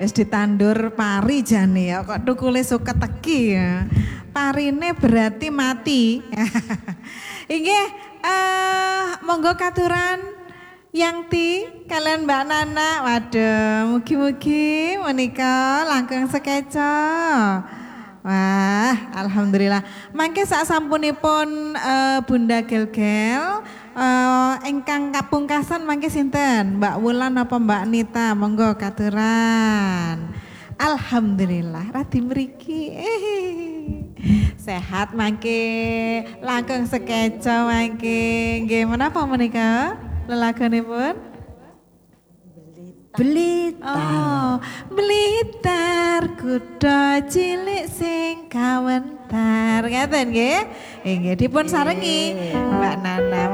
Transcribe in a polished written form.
Wis ditandur pari jane ya kok tukule suka teki ya. Parine berarti mati. Inggih monggo katuran Yang Ti kalian Mbak Nana. Waduh, mugi-mugi menika langkung sekeca. Wah, alhamdulillah. Mangke sak sampunipun Bunda Gel-Gel ingkang kapungkasan mangke sinten? Mbak Wulan apa Mbak Nita? Monggo katuran. Alhamdulillah radi mriki. Sehat mangke langkung sekeca mangke. Nggih menapa menika lelagonipun? Blitar. Oh, Blitar kuda cilik sing kawentar. Ngaten nggih? Nggih dipun sarengi Mbak Nana.